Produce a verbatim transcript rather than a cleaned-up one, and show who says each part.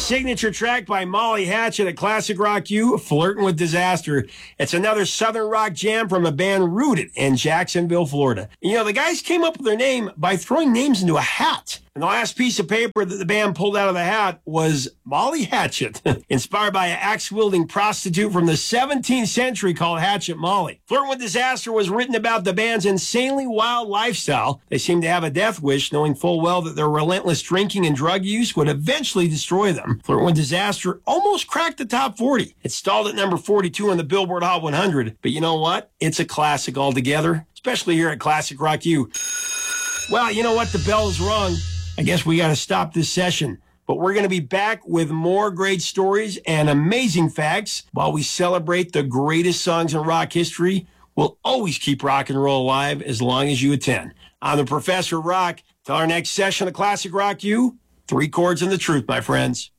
Speaker 1: signature track by Molly Hatchet at Classic Rock U, Flirtin' with Disaster. It's another Southern rock jam from a band rooted in Jacksonville, Florida. You know, the guys came up with their name by throwing names into a hat. And the last piece of paper that the band pulled out of the hat was Molly Hatchet, inspired by an axe-wielding prostitute from the seventeenth century called Hatchet Molly. Flirtin' with Disaster was written about the band's insanely wild lifestyle. They seemed to have a death wish, knowing full well that their relentless drinking and drug use would eventually destroy them. Flirtin' with Disaster almost cracked the top forty. It stalled at number forty-two on the Billboard Hot one hundred. But you know what? It's a classic altogether, especially here at Classic Rock U. Well, you know what? The bell's rung. I guess we got to stop this session, but we're going to be back with more great stories and amazing facts while we celebrate the greatest songs in rock history. We'll always keep rock and roll alive as long as you attend. I'm the Professor Rock. Till our next session of Classic Rock U, three chords and the truth, my friends.